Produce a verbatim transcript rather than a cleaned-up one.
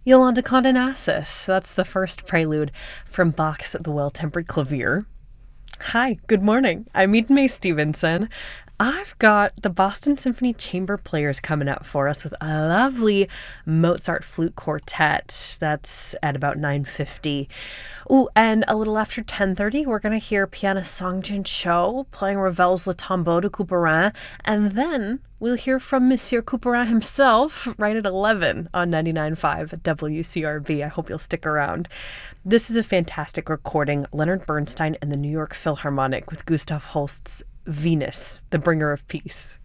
Yolanda Condenassus. That's the first prelude from Bach's The Well-Tempered Clavier. Hi, good morning. I'm Eden May Stevenson. I've got the Boston Symphony Chamber Players coming up for us with a lovely Mozart flute quartet. That's at about nine fifty. Ooh, and a little after ten thirty, we're going to hear pianist Songjin Cho playing Ravel's Le Tombeau de Couperin, and then we'll hear from Monsieur Couperin himself right at eleven on ninety-nine point five W C R B. I hope you'll stick around. This is a fantastic recording, Leonard Bernstein and the New York Philharmonic with Gustav Holst's Venus, the Bringer of Peace.